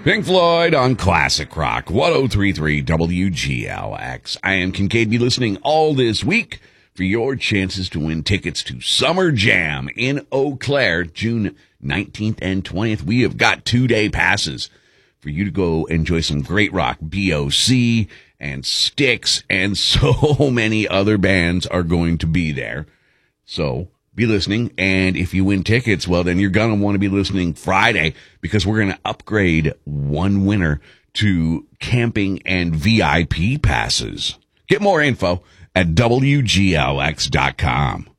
Pink Floyd on Classic Rock, 1033 WGLX. I am Kincaid. Be listening all this week for your chances to win tickets to Summer Jam in Eau Claire, June 19th and 20th. We have got 2-day passes for you to go enjoy some great rock. BOC and Styx and so many other bands are going to be there. So be listening, and if you win tickets, well, then you're going to want to be listening Friday, because we're going to upgrade one winner to camping and VIP passes. Get more info at WGLX.com.